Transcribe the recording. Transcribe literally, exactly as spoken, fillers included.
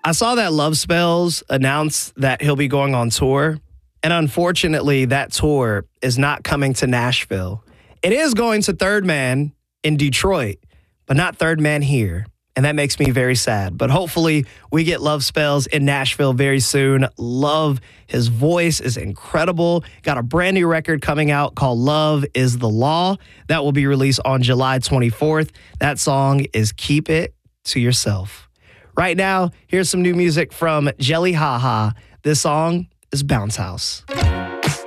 I saw that Love Spells announce that he'll be going on tour. And unfortunately, that tour is not coming to Nashville. It is going to Third Man in Detroit, but not Third Man here. And that makes me very sad. But hopefully we get Love Spells in Nashville very soon. Love, his voice is incredible. Got a brand new record coming out called Love is the Law. That will be released on July twenty-fourth. That song is Keep It to Yourself. Right now, here's some new music from Jelly Ha Ha. This song is Bounce House.